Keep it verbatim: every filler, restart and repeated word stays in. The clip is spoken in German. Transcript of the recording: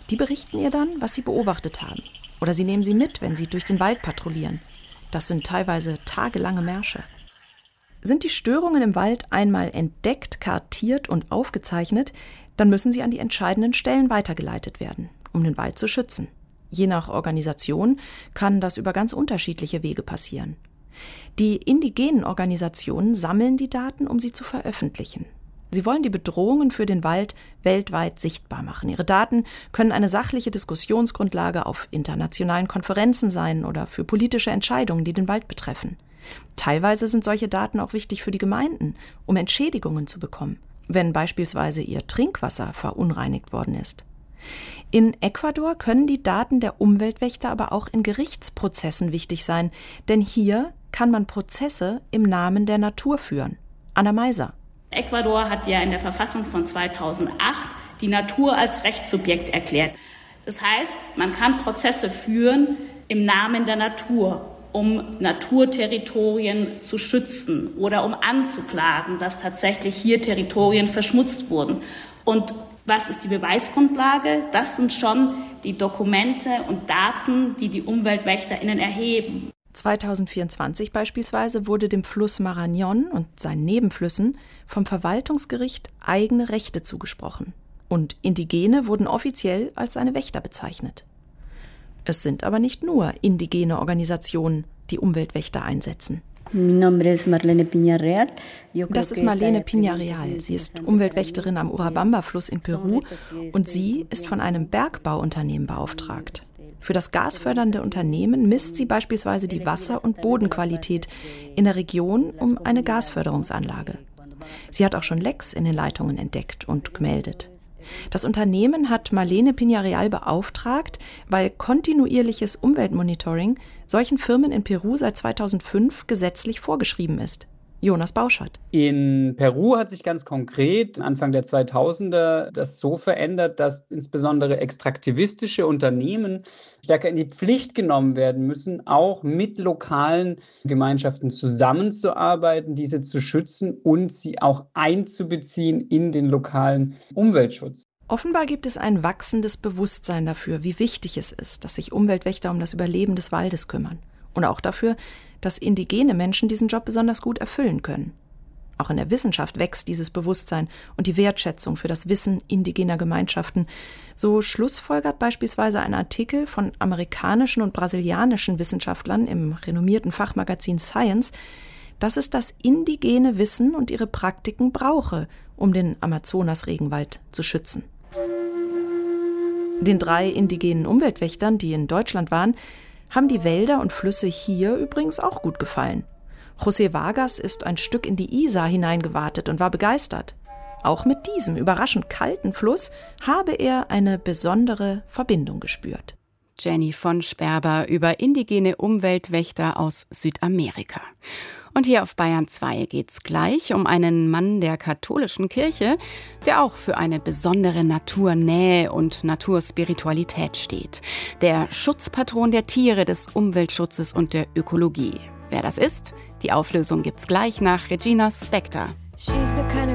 Die berichten ihr dann, was sie beobachtet haben. Oder sie nehmen sie mit, wenn sie durch den Wald patrouillieren. Das sind teilweise tagelange Märsche. Sind die Störungen im Wald einmal entdeckt, kartiert und aufgezeichnet, dann müssen sie an die entscheidenden Stellen weitergeleitet werden, um den Wald zu schützen. Je nach Organisation kann das über ganz unterschiedliche Wege passieren. Die indigenen Organisationen sammeln die Daten, um sie zu veröffentlichen. Sie wollen die Bedrohungen für den Wald weltweit sichtbar machen. Ihre Daten können eine sachliche Diskussionsgrundlage auf internationalen Konferenzen sein oder für politische Entscheidungen, die den Wald betreffen. Teilweise sind solche Daten auch wichtig für die Gemeinden, um Entschädigungen zu bekommen, wenn beispielsweise ihr Trinkwasser verunreinigt worden ist. In Ecuador können die Daten der Umweltwächter aber auch in Gerichtsprozessen wichtig sein, denn hier kann man Prozesse im Namen der Natur führen. Anna Meiser. Ecuador hat ja in der Verfassung von zweitausendacht die Natur als Rechtssubjekt erklärt. Das heißt, man kann Prozesse führen im Namen der Natur, um Naturterritorien zu schützen oder um anzuklagen, dass tatsächlich hier Territorien verschmutzt wurden. Und was ist die Beweisgrundlage? Das sind schon die Dokumente und Daten, die die UmweltwächterInnen erheben. zweitausendvierundzwanzig beispielsweise wurde dem Fluss Marañón und seinen Nebenflüssen vom Verwaltungsgericht eigene Rechte zugesprochen. Und Indigene wurden offiziell als seine Wächter bezeichnet. Es sind aber nicht nur indigene Organisationen, die Umweltwächter einsetzen. Das ist Marlene Piña-Real. Sie ist Umweltwächterin am Urabamba-Fluss in Peru und sie ist von einem Bergbauunternehmen beauftragt. Für das gasfördernde Unternehmen misst sie beispielsweise die Wasser- und Bodenqualität in der Region um eine Gasförderungsanlage. Sie hat auch schon Lecks in den Leitungen entdeckt und gemeldet. Das Unternehmen hat Marlene Piña-Real beauftragt, weil kontinuierliches Umweltmonitoring solchen Firmen in Peru seit zweitausendfünf gesetzlich vorgeschrieben ist. Jonas Bauschert. In Peru hat sich ganz konkret Anfang der zweitausender das so verändert, dass insbesondere extraktivistische Unternehmen stärker in die Pflicht genommen werden müssen, auch mit lokalen Gemeinschaften zusammenzuarbeiten, diese zu schützen und sie auch einzubeziehen in den lokalen Umweltschutz. Offenbar gibt es ein wachsendes Bewusstsein dafür, wie wichtig es ist, dass sich Umweltwächter um das Überleben des Waldes kümmern. Und auch dafür, dass indigene Menschen diesen Job besonders gut erfüllen können. Auch in der Wissenschaft wächst dieses Bewusstsein und die Wertschätzung für das Wissen indigener Gemeinschaften. So schlussfolgert beispielsweise ein Artikel von amerikanischen und brasilianischen Wissenschaftlern im renommierten Fachmagazin Science, dass es das indigene Wissen und ihre Praktiken brauche, um den Amazonas-Regenwald zu schützen. Den drei indigenen Umweltwächtern, die in Deutschland waren, haben die Wälder und Flüsse hier übrigens auch gut gefallen. José Vargas ist ein Stück in die Isar hineingewatet und war begeistert. Auch mit diesem überraschend kalten Fluss habe er eine besondere Verbindung gespürt. Jenny von Sperber über indigene Umweltwächter aus Südamerika. Und hier auf Bayern zwei geht's gleich um einen Mann der katholischen Kirche, der auch für eine besondere Naturnähe und Naturspiritualität steht. Der Schutzpatron der Tiere, des Umweltschutzes und der Ökologie. Wer das ist? Die Auflösung gibt's gleich nach Regina Spektor. She's the kind of